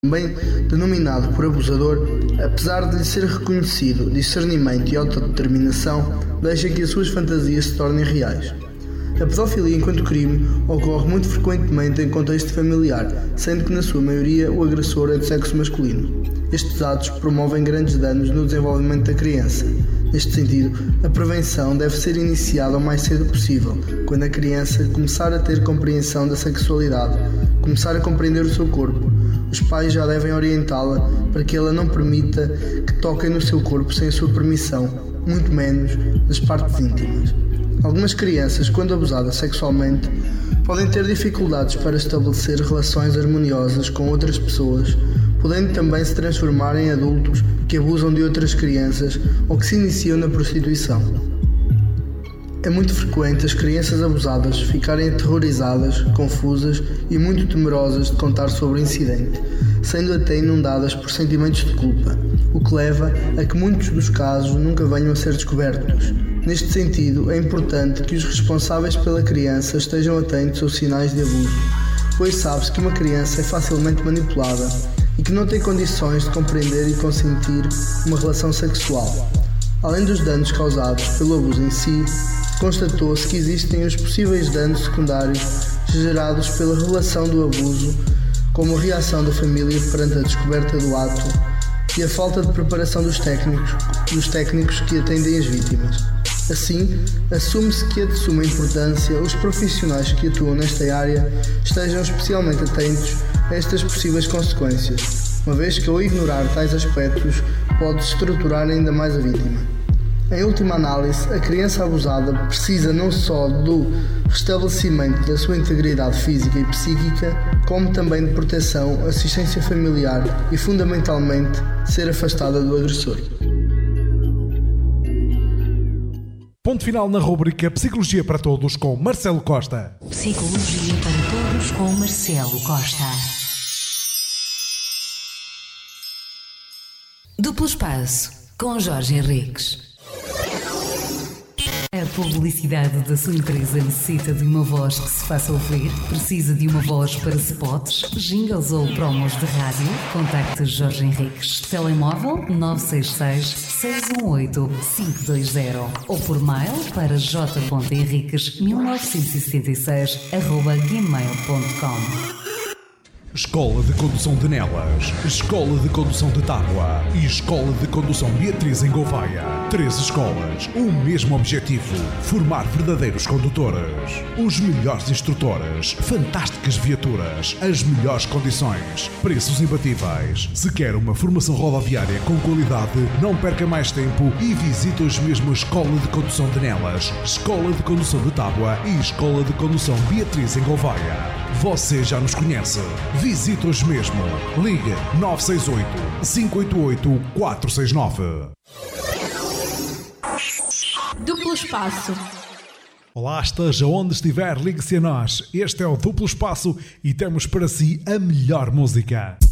Também denominado por abusador, apesar de lhe ser reconhecido discernimento e autodeterminação, deixa que as suas fantasias se tornem reais. A pedofilia enquanto crime ocorre muito frequentemente em contexto familiar, sendo que na sua maioria o agressor é de sexo masculino. Estes atos promovem grandes danos no desenvolvimento da criança. Neste sentido, a prevenção deve ser iniciada o mais cedo possível, quando a criança começar a ter compreensão da sexualidade, começar a compreender o seu corpo. Os pais já devem orientá-la para que ela não permita que toquem no seu corpo sem a sua permissão, muito menos nas partes íntimas. Algumas crianças, quando abusadas sexualmente, podem ter dificuldades para estabelecer relações harmoniosas com outras pessoas, podendo também se transformar em adultos que abusam de outras crianças ou que se iniciam na prostituição. É muito frequente as crianças abusadas ficarem aterrorizadas, confusas e muito temerosas de contar sobre o incidente, sendo até inundadas por sentimentos de culpa, o que leva a que muitos dos casos nunca venham a ser descobertos. Neste sentido, é importante que os responsáveis pela criança estejam atentos aos sinais de abuso, pois sabe-se que uma criança é facilmente manipulada e que não tem condições de compreender e consentir uma relação sexual. Além dos danos causados pelo abuso em si, constatou-se que existem os possíveis danos secundários gerados pela revelação do abuso, como a reação da família perante a descoberta do ato e a falta de preparação dos técnicos que atendem as vítimas. Assim, assume-se que é de suma importância os profissionais que atuam nesta área estejam especialmente atentos a estas possíveis consequências, uma vez que ao ignorar tais aspectos pode estruturar ainda mais a vítima. Em última análise, a criança abusada precisa não só do restabelecimento da sua integridade física e psíquica, como também de proteção, assistência familiar e, fundamentalmente, ser afastada do agressor. Ponto final na rubrica Psicologia para Todos com Marcelo Costa. Psicologia para Todos com Marcelo Costa. Duplo Espaço com Jorge Henriques. A publicidade da sua empresa necessita de uma voz que se faça ouvir? Precisa de uma voz para spots, jingles ou promos de rádio? Contacte Jorge Henriques. Telemóvel 966-618-520 ou por mail para j.henriques1976@gmail.com. Escola de Condução de Nelas, Escola de Condução de Tábua e Escola de Condução Beatriz em Gouveia. 3 escolas, o mesmo objetivo: formar verdadeiros condutores. Os melhores instrutores, fantásticas viaturas, as melhores condições, preços imbatíveis. Se quer uma formação rodoviária com qualidade, não perca mais tempo e visite hoje mesmo a Escola de Condução de Nelas, Escola de Condução de Tábua e Escola de Condução Beatriz em Gouveia. Você já nos conhece. Visite hoje mesmo. Ligue 968-588-469. Duplo Espaço. Olá, esteja onde estiver, ligue-se a nós. Este é o Duplo Espaço e temos para si a melhor música.